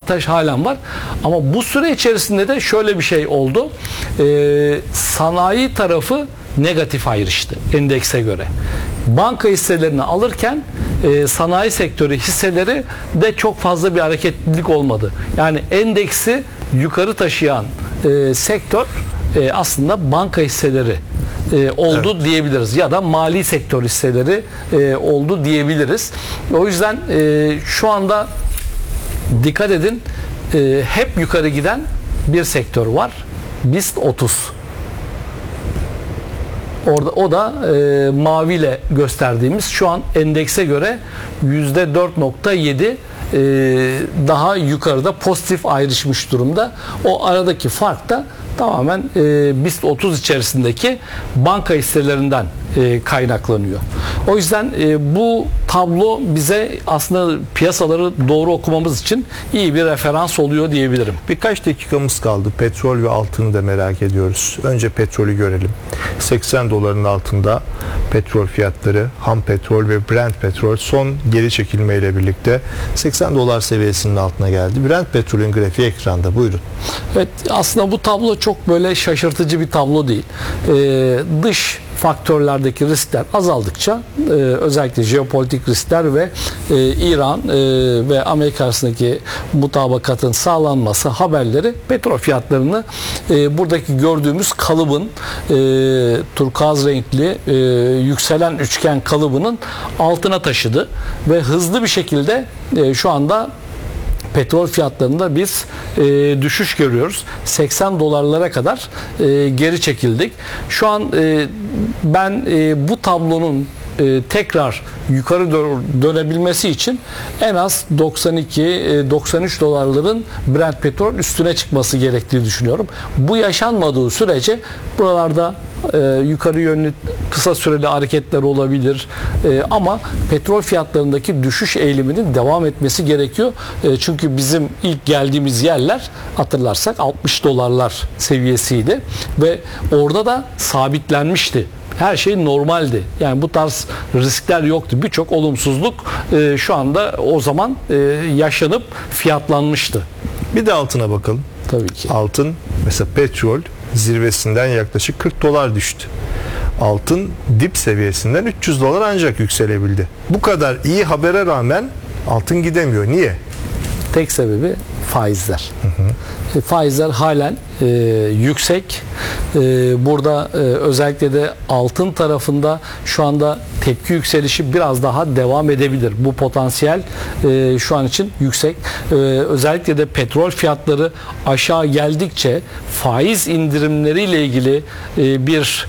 avantaj halen var. Ama bu süre içerisinde de şöyle bir şey oldu. Sanayi tarafı negatif ayrıştı endekse göre. Banka hisselerini alırken sanayi sektörü hisseleri de çok fazla bir hareketlilik olmadı. Yani endeksi yukarı taşıyan sektör aslında banka hisseleri oldu, evet, diyebiliriz. Ya da mali sektör hisseleri oldu diyebiliriz. O yüzden şu anda dikkat edin, hep yukarı giden bir sektör var. BIST 30. Orada o da maviyle gösterdiğimiz şu an endekse göre %4.7 daha yukarıda pozitif ayrışmış durumda. O aradaki fark da tamamen BIST 30 içerisindeki banka hisselerinden kaynaklanıyor. O yüzden bu tablo bize aslında piyasaları doğru okumamız için iyi bir referans oluyor diyebilirim. Birkaç dakikamız kaldı. Petrol ve altını da merak ediyoruz. Önce petrolü görelim. 80 doların altında petrol fiyatları, ham petrol ve Brent petrol son geri çekilmeyle birlikte 80 dolar seviyesinin altına geldi. Brent petrolün grafiği ekranda. Buyurun. Evet, aslında bu tablo çok böyle şaşırtıcı bir tablo değil. Dış faktörlerdeki riskler azaldıkça özellikle jeopolitik riskler ve İran ve Amerika arasındaki mutabakatın sağlanması haberleri petrol fiyatlarını buradaki gördüğümüz kalıbın turkuaz renkli yükselen üçgen kalıbının altına taşıdı ve hızlı bir şekilde şu anda petrol fiyatlarında biz düşüş görüyoruz. 80 dolarlara kadar geri çekildik. Şu an ben bu tablonun tekrar yukarı dönebilmesi için en az 92-93 dolarların Brent petrol üstüne çıkması gerektiğini düşünüyorum. Bu yaşanmadığı sürece buralarda yukarı yönlü kısa süreli hareketler olabilir. Ama petrol fiyatlarındaki düşüş eğiliminin devam etmesi gerekiyor. Çünkü bizim ilk geldiğimiz yerler hatırlarsak 60 dolarlar seviyesiydi ve orada da sabitlenmişti. Her şey normaldi. Yani bu tarz riskler yoktu. Birçok olumsuzluk şu anda o zaman yaşanıp fiyatlanmıştı. Bir de altına bakalım. Tabii ki. Altın mesela petrol zirvesinden yaklaşık 40 dolar düştü. Altın dip seviyesinden 300 dolar ancak yükselebildi. Bu kadar iyi habere rağmen altın gidemiyor. Niye? Tek sebebi faizler. Faizler halen yüksek. Burada özellikle de altın tarafında şu anda tepki yükselişi biraz daha devam edebilir. Bu potansiyel şu an için yüksek. Özellikle de petrol fiyatları aşağı geldikçe faiz indirimleriyle ilgili bir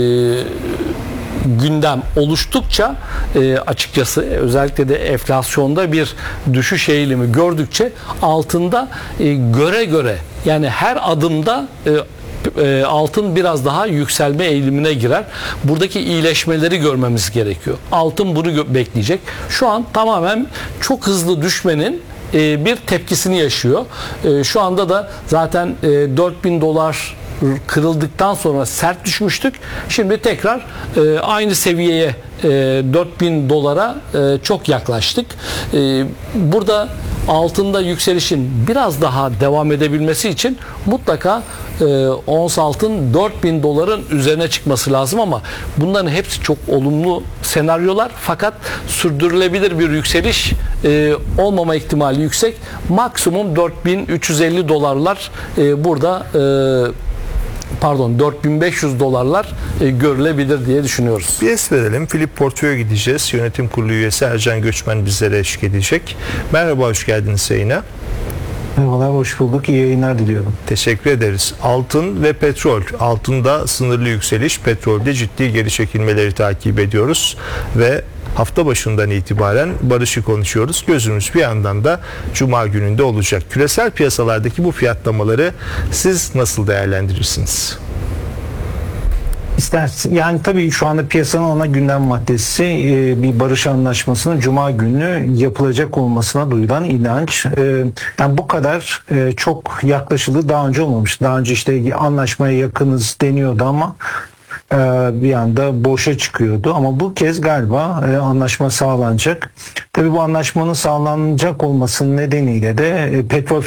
gündem oluştukça açıkçası özellikle de enflasyonda bir düşüş eğilimi gördükçe altında göre yani her adımda altın biraz daha yükselme eğilimine girer. Buradaki iyileşmeleri görmemiz gerekiyor. Altın bunu bekleyecek. Şu an tamamen çok hızlı düşmenin bir tepkisini yaşıyor. Şu anda da zaten 4000 dolar kırıldıktan sonra sert düşmüştük. Şimdi tekrar aynı seviyeye 4000 dolara çok yaklaştık. Burada altında yükselişin biraz daha devam edebilmesi için mutlaka ons altın 4000 doların üzerine çıkması lazım ama bunların hepsi çok olumlu senaryolar fakat sürdürülebilir bir yükseliş olmama ihtimali yüksek. Maksimum 4350 dolarlar burada 4500 dolarlar görülebilir diye düşünüyoruz. Bir es verelim. Philip Portföy'e gideceğiz. Yönetim Kurulu üyesi Ercan Göçmen bizlere eşlik edecek. Merhaba, hoş geldiniz yayına. Merhabalar, hoş bulduk. İyi yayınlar diliyorum. Teşekkür ederiz. Altın ve petrol. Altında sınırlı yükseliş, petrolde ciddi geri çekilmeleri takip ediyoruz ve hafta başından itibaren barışı konuşuyoruz. Gözümüz bir yandan da Cuma gününde olacak. Küresel piyasalardaki bu fiyatlamaları siz nasıl değerlendirirsiniz? İstersin. Yani tabii şu anda piyasanın ana gündem maddesi bir barış anlaşmasının Cuma günü yapılacak olmasına duyulan inanç. Yani bu kadar çok yaklaşıldığı daha önce olmamış. Daha önce işte anlaşmaya yakınız deniyordu ama bir anda boşa çıkıyordu ama bu kez galiba anlaşma sağlanacak. Tabii bu anlaşmanın sağlanacak olmasının nedeniyle de petrol